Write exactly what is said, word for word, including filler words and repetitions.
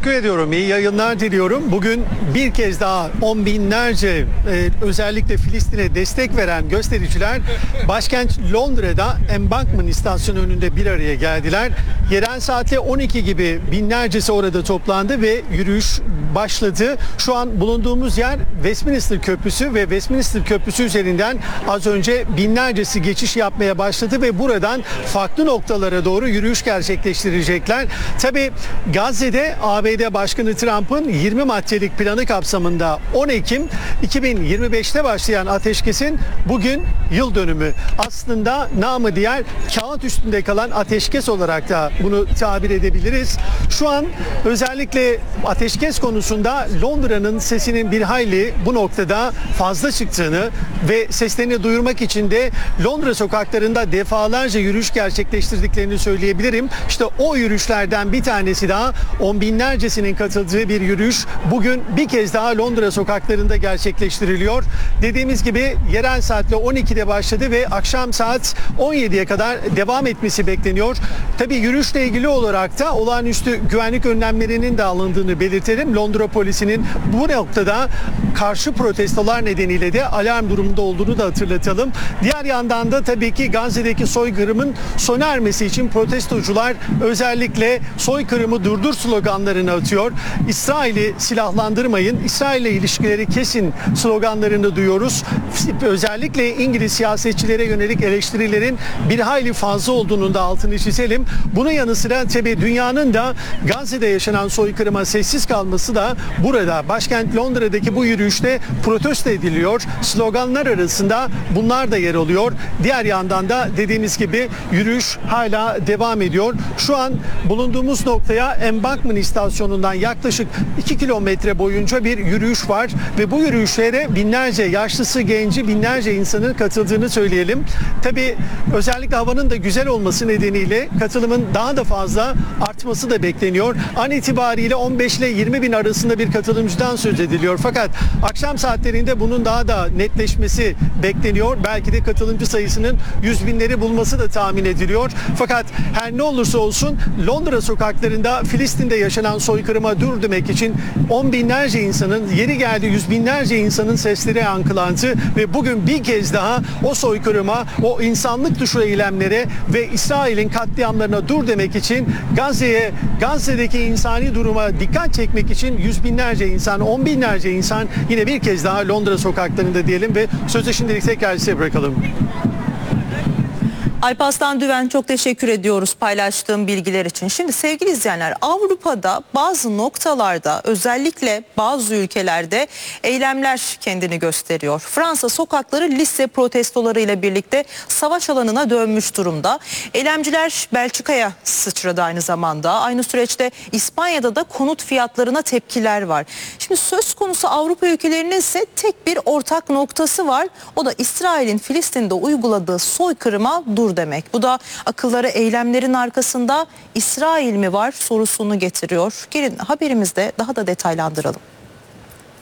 Teşekkür ediyorum. İyi yayınlar diliyorum. Bugün bir kez daha on binlerce e, özellikle Filistin'e destek veren göstericiler başkent Londra'da Embankment istasyonu önünde bir araya geldiler. Yerel saatle on iki gibi binlercesi orada toplandı ve yürüyüş başladı. Şu an bulunduğumuz yer Westminster Köprüsü ve Westminster Köprüsü üzerinden az önce binlercesi geçiş yapmaya başladı ve buradan farklı noktalara doğru yürüyüş gerçekleştirecekler. Tabii Gazze'de A B D Başkanı Trump'ın yirmi maddelik planı kapsamında on Ekim iki bin yirmi beşte başlayan ateşkesin bugün yıl dönümü. Aslında namı diğer kağıt üstünde kalan ateşkes olarak da bunu tabir edebiliriz. Şu an özellikle ateşkes konusunda Londra'nın sesinin bir hayli bu noktada fazla çıktığını ve seslerini duyurmak için de Londra sokaklarında defalarca yürüyüş gerçekleştirdiklerini söyleyebilirim. İşte o yürüyüşlerden bir tanesi daha on binlercesinin katıldığı bir yürüyüş bugün bir kez daha Londra sokaklarında gerçekleştiriliyor. Dediğimiz gibi yerel saatle on ikide başladı ve akşam saat on yediye kadar devam etmesi bekleniyor. Tabii yürüyüşle ilgili olarak da olağanüstü güvenlik önlemlerinin de alındığını belirtelim. Londra polisinin bu noktada karşı protestolar nedeniyle de alarm durumunda olduğunu da hatırlatalım. Diğer yandan da tabii ki Gazze'deki soykırımın sona ermesi için protestocular özellikle soykırımı durdur sloganlarını atıyor. İsrail'i silahlandırmayın, İsrail'le ilişkileri kesin sloganlarını duyuyoruz. Özellikle İngiliz siyasetçilere yönelik eleştirilerin bir hayli fazla olduğunun da altını çizelim. Bunun yanı sıra tabii dünyanın da Gazze'de yaşanan soykırıma sessiz kalması da burada başkent Londra'daki bu yürüyüşte protesto ediliyor. Sloganlar arasında bunlar da yer alıyor. Diğer yandan da dediğimiz gibi yürüyüş hala devam ediyor. Şu an bulunduğumuz noktaya Embankment istasyonundan yaklaşık iki kilometre boyunca bir yürüyüş var ve bu yürüyüşlere binlerce yaşlısı, genci, binlerce insanın katıldığını söyleyelim. Tabii özellikle havanın da güzel olması nedeniyle katılımın daha da fazla artması da bekleniyor. An itibariyle on beş ile yirmi bin arasında bir katılımcıdan söz ediliyor. Fakat akşam saatlerinde bunun daha da netleşmesi bekleniyor. Belki de katılımcı sayısının yüz binleri bulması da tahmin ediliyor. Fakat her ne olursa olsun Londra sokaklarında Filistin'de yaşanan soykırıma dur demek için on binlerce insanın, yeri geldi yüz binlerce insanın sesleri yankılandı ve bugün bir kez daha o soykırıma, o insanlık dışı eylemlere ve İsrail'in katliamlarına dur demek için Gazze'ye, Gazze'deki insani duruma dikkat çekmek için yüz binlerce insan, on binlerce insan yine bir kez daha Londra sokaklarında diyelim ve sözü şimdilik tekrar size bırakalım. Alparslan Düven, çok teşekkür ediyoruz paylaştığım bilgiler için. Şimdi sevgili izleyenler, Avrupa'da bazı noktalarda, özellikle bazı ülkelerde eylemler kendini gösteriyor. Fransa sokakları lise protestolarıyla birlikte savaş alanına dönmüş durumda. Eylemciler Belçika'ya sıçradı aynı zamanda. Aynı süreçte İspanya'da da konut fiyatlarına tepkiler var. Şimdi söz konusu Avrupa ülkelerinin ise tek bir ortak noktası var. O da İsrail'in Filistin'de uyguladığı soykırıma dur demek. Bu da akıllara eylemlerin arkasında İsrail mi var sorusunu getiriyor. Gelin haberimizde daha da detaylandıralım.